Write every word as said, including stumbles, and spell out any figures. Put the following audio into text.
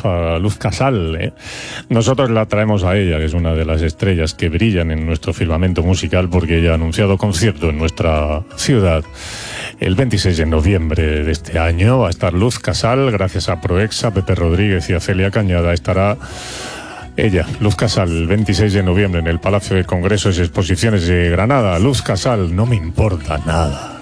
Luz, a Luz Casal, ¿eh? Nosotros la traemos a ella, que es una de las estrellas que brillan en nuestro firmamento musical, porque ella ha anunciado concierto en nuestra ciudad. El veintiséis de noviembre de este año va a estar Luz Casal, gracias a Proexa, Pepe Rodríguez y a Celia Cañada. Estará ella, Luz Casal, el veintiséis de noviembre en el Palacio de Congresos y Exposiciones de Granada. Luz Casal, no me importa nada.